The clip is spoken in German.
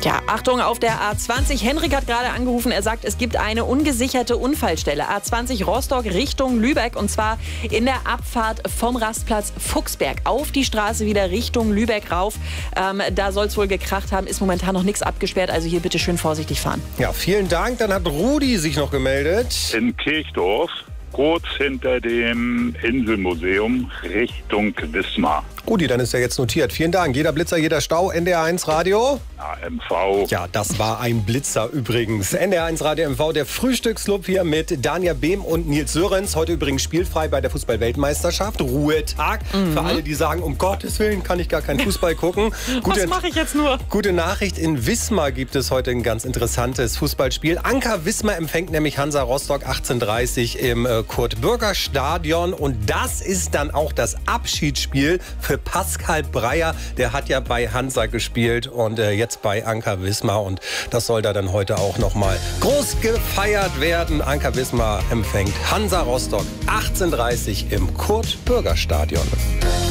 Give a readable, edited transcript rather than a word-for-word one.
Ja, Achtung auf der A20. Henrik hat gerade angerufen. Er sagt, es gibt eine ungesicherte Unfallstelle. A20 Rostock Richtung Lübeck. Und zwar in der Abfahrt vom Rastplatz Fuchsberg auf die Straße wieder Richtung Lübeck rauf. Da soll es wohl gekracht haben. Ist momentan noch nichts abgesperrt. Also hier bitte schön vorsichtig fahren. Ja, vielen Dank. Dann hat Rudi sich noch gemeldet. In Kirchdorf, kurz hinter dem Inselmuseum Richtung Wismar. Rudi, dann ist ja jetzt notiert. Vielen Dank. Jeder Blitzer, jeder Stau. NDR1 Radio. MV. Ja, das war ein Blitzer übrigens. NDR1 Radio MV, der Frühstücksclub hier mit Danja Behm und Nils Sörensen. Heute übrigens spielfrei bei der Fußball-Weltmeisterschaft. Ruhetag. Für alle, die sagen, um Gottes Willen kann ich gar keinen Fußball gucken. Was mache ich jetzt nur? Gute Nachricht, in Wismar gibt es heute ein ganz interessantes Fußballspiel. Anker Wismar empfängt nämlich Hansa Rostock 18:30 im Kurt-Bürger-Stadion. Und das ist dann auch das Abschiedsspiel für Pascal Breyer. Der hat ja bei Hansa gespielt und jetzt bei Anker Wismar. Und das soll da dann heute auch nochmal groß gefeiert werden. Anker Wismar empfängt Hansa Rostock 18:30 im Kurt-Bürger-Stadion.